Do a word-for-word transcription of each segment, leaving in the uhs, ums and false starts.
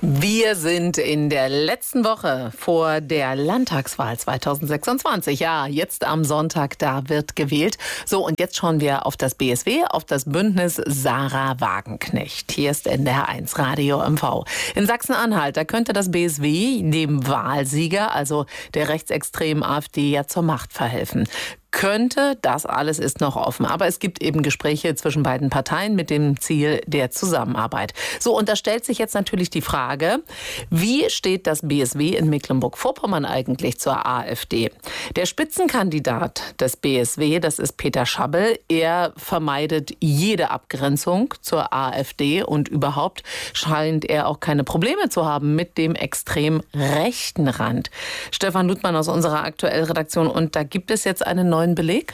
Wir sind in der letzten Woche vor der Landtagswahl zweitausendsechsundzwanzig. Ja, jetzt am Sonntag, da wird gewählt. So, und jetzt schauen wir auf das B S W, auf das Bündnis Sarah Wagenknecht. Hier ist N D R eins Radio M V. In Sachsen-Anhalt, da könnte das B S W dem Wahlsieger, also der rechtsextremen AfD, ja zur Macht verhelfen. Könnte, das alles ist noch offen. Aber es gibt eben Gespräche zwischen beiden Parteien mit dem Ziel der Zusammenarbeit. So, und da stellt sich jetzt natürlich die Frage, wie steht das B S W in Mecklenburg-Vorpommern eigentlich zur AfD? Der Spitzenkandidat des B S W, das ist Peter Schabbel. Er vermeidet jede Abgrenzung zur AfD und überhaupt scheint er auch keine Probleme zu haben mit dem extrem rechten Rand. Stefan Ludmann aus unserer aktuellen Redaktion, und da gibt es jetzt einen neuen Beleg?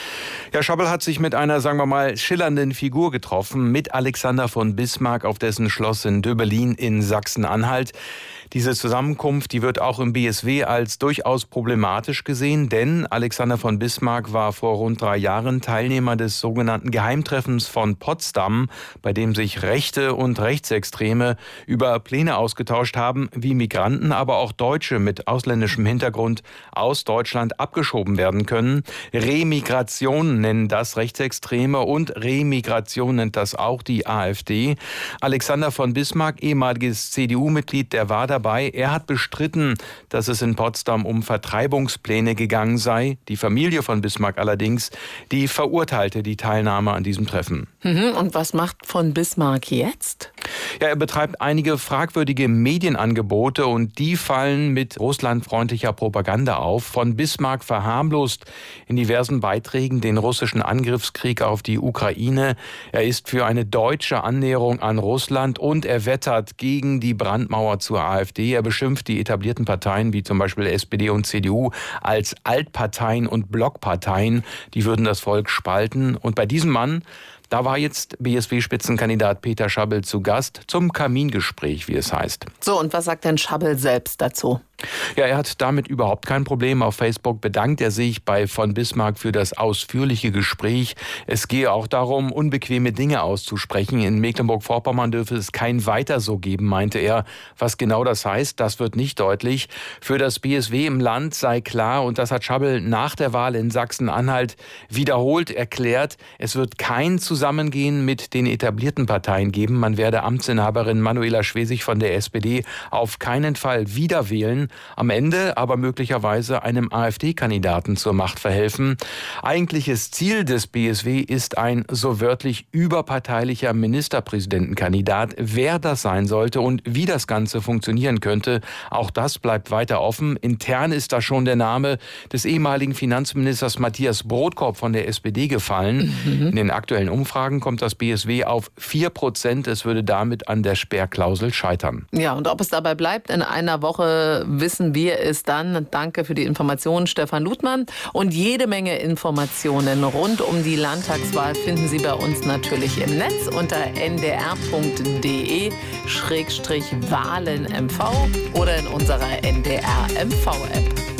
Ja, Schabbel hat sich mit einer, sagen wir mal, schillernden Figur getroffen, mit Alexander von Bismarck auf dessen Schloss in Döbelin in Sachsen-Anhalt. Diese Zusammenkunft, die wird auch im B S W als durchaus problematisch gesehen, denn Alexander von Bismarck war vor rund drei Jahren Teilnehmer des sogenannten Geheimtreffens von Potsdam, bei dem sich Rechte und Rechtsextreme über Pläne ausgetauscht haben, wie Migranten, aber auch Deutsche mit ausländischem Hintergrund aus Deutschland abgeschoben werden können. Remigration nennen das Rechtsextreme und Remigration nennt das auch die AfD. Alexander von Bismarck, ehemaliges C D U-Mitglied, der war dabei. Er hat bestritten, dass es in Potsdam um Vertreibungspläne gegangen sei. Die Familie von Bismarck allerdings, die verurteilte die Teilnahme an diesem Treffen. Und was macht von Bismarck jetzt? Ja, er betreibt einige fragwürdige Medienangebote und die fallen mit russlandfreundlicher Propaganda auf. Von Bismarck verharmlost in diversen Beiträgen den russischen Angriffskrieg auf die Ukraine. Er ist für eine deutsche Annäherung an Russland und er wettert gegen die Brandmauer zur AfD. Er beschimpft die etablierten Parteien wie zum Beispiel S P D und C D U als Altparteien und Blockparteien. Die würden das Volk spalten. Und bei diesem Mann, da war jetzt B S W-Spitzenkandidat Peter Schabbel zu Gast zum Kamingespräch, wie es heißt. So, und was sagt denn Schabbel selbst dazu? Ja, er hat damit überhaupt kein Problem. Auf Facebook bedankt er sich bei von Bismarck für das ausführliche Gespräch. Es gehe auch darum, unbequeme Dinge auszusprechen. In Mecklenburg-Vorpommern dürfe es kein Weiter so geben, meinte er. Was genau das heißt, das wird nicht deutlich. Für das B S W im Land sei klar, und das hat Schabbel nach der Wahl in Sachsen-Anhalt wiederholt erklärt, es wird kein Zusammengehen mit den etablierten Parteien geben. Man werde Amtsinhaberin Manuela Schwesig von der S P D auf keinen Fall wieder wählen. Am Ende aber möglicherweise einem AfD-Kandidaten zur Macht verhelfen. Eigentliches Ziel des B S W ist ein so wörtlich überparteilicher Ministerpräsidentenkandidat. Wer das sein sollte und wie das Ganze funktionieren könnte, auch das bleibt weiter offen. Intern ist da schon der Name des ehemaligen Finanzministers Matthias Brotkorb von der S P D gefallen. Mhm. In den aktuellen Umfragen kommt das B S W auf vier Prozent. Es würde damit an der Sperrklausel scheitern. Ja, und ob es dabei bleibt, in einer Woche wissen wir es dann. Danke für die Informationen, Stefan Ludmann. Und jede Menge Informationen rund um die Landtagswahl finden Sie bei uns natürlich im Netz unter n d r punkt d e Schrägstrich Wahlen M V oder in unserer N D R M V App.